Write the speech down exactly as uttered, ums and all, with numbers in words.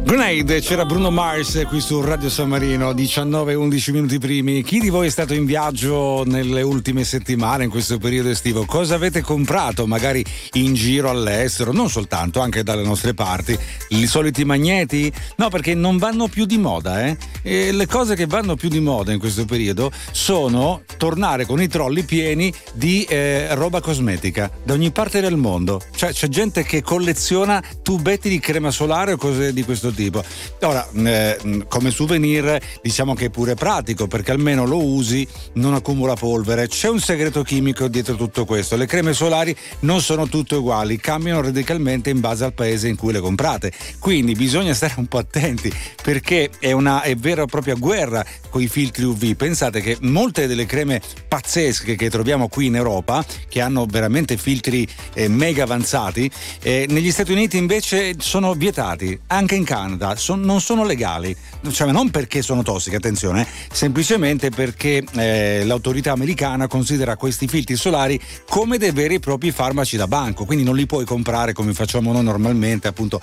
Grenade, c'era Bruno Mars qui su Radio San Marino, diciannove e undici minuti primi. Chi di voi è stato in viaggio nelle ultime settimane, in questo periodo estivo? Cosa avete comprato magari in giro all'estero? Non soltanto, anche dalle nostre parti. I soliti magneti? No, perché non vanno più di moda, eh? E le cose che vanno più di moda in questo periodo sono tornare con i trolli pieni di eh, roba cosmetica da ogni parte del mondo. Cioè c'è gente che colleziona tubetti di crema solare o cose di questo tipo. Ora, eh, come souvenir diciamo che è pure pratico, perché almeno lo usi, non accumula polvere. C'è un segreto chimico dietro tutto questo: le creme solari non sono tutte uguali, cambiano radicalmente in base al paese in cui le comprate, quindi bisogna stare un po' attenti, perché è una è vera e propria guerra con i filtri U V. Pensate che molte delle creme pazzesche che troviamo qui in Europa, che hanno veramente filtri eh, mega avanzati, eh, negli Stati Uniti invece sono vietati, anche in Canada son, non sono legali, cioè non perché sono tossiche, attenzione, semplicemente perché eh, l'autorità americana considera questi filtri solari come dei veri e propri farmaci da banco, quindi non li puoi comprare come facciamo noi normalmente, appunto